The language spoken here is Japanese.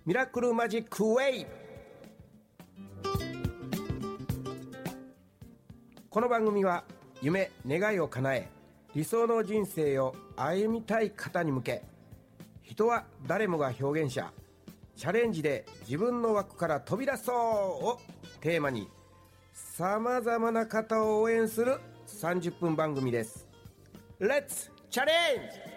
ミラクルマジックウェイ。この番組は夢願いを叶え理想の人生を歩みたい方に向け、人は誰もが表現者、チャレンジで自分の枠から飛び出そうをテーマにさまざまな方を応援する30分番組です。レッツチャレンジ。